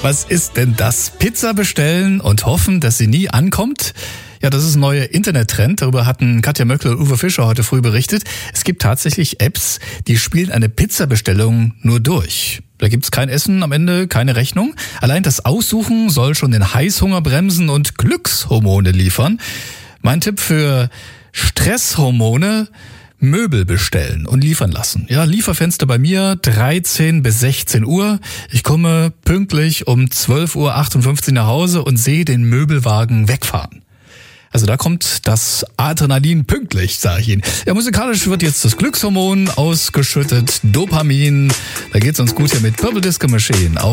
Was ist denn das? Pizza bestellen und hoffen, dass sie nie ankommt? Ja, das ist ein neuer Internettrend. Darüber hatten Katja Möckle und Uwe Fischer heute früh berichtet. Es gibt tatsächlich Apps, die spielen eine Pizzabestellung nur durch. Da gibt's kein Essen am Ende, keine Rechnung. Allein das Aussuchen soll schon den Heißhunger bremsen und Glückshormone liefern. Mein Tipp für Stresshormone: Möbel bestellen und liefern lassen. Ja, Lieferfenster bei mir 13 bis 16 Uhr. Ich komme pünktlich um 12:58 Uhr nach Hause und sehe den Möbelwagen wegfahren. Also da kommt das Adrenalin pünktlich, sage ich Ihnen. Ja, musikalisch wird jetzt das Glückshormon ausgeschüttet, Dopamin. Da geht's uns gut hier mit Purple Disco Machine.